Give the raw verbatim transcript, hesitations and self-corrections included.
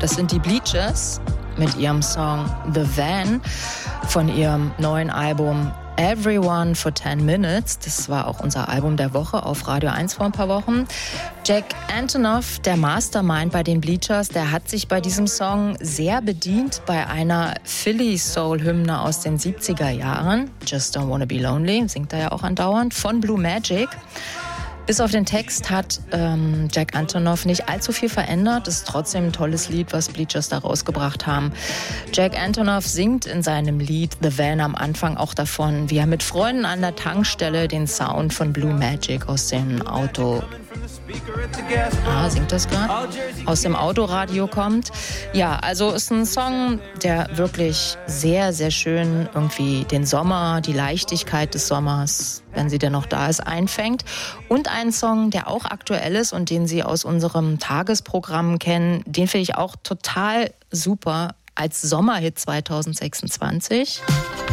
das sind die Bleachers mit ihrem Song The Van von ihrem neuen Album Everyone for ten minutes. Das war auch unser Album der Woche auf Radio eins vor ein paar Wochen. Jack Antonoff, der Mastermind bei den Bleachers, der hat sich bei diesem Song sehr bedient bei einer Philly-Soul-Hymne aus den siebziger Jahren. Just Don't Wanna Be Lonely, singt er ja auch andauernd, von Blue Magic. Bis auf den Text hat ähm, Jack Antonoff nicht allzu viel verändert. Das ist trotzdem ein tolles Lied, was Bleachers da rausgebracht haben. Jack Antonoff singt in seinem Lied The Van am Anfang auch davon, wie er mit Freunden an der Tankstelle den Sound von Blue Magic aus dem Auto Ah, singt das gerade? Aus dem Autoradio kommt. Ja, also ist ein Song, der wirklich sehr, sehr schön irgendwie den Sommer, die Leichtigkeit des Sommers, wenn sie denn noch da ist, einfängt. Und ein Song, der auch aktuell ist und den Sie aus unserem Tagesprogramm kennen, den finde ich auch total super als Sommerhit zwanzig sechsundzwanzig.